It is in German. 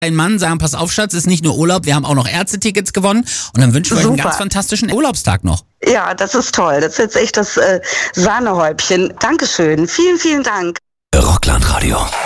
Ein Mann sagen, pass auf, Schatz, ist nicht nur Urlaub, wir haben auch noch Ärztetickets gewonnen. Und dann wünschen wir euch einen ganz fantastischen Urlaubstag noch. Ja, das ist toll. Das ist jetzt echt das Sahnehäubchen. Dankeschön. Vielen, vielen Dank. Rockland Radio.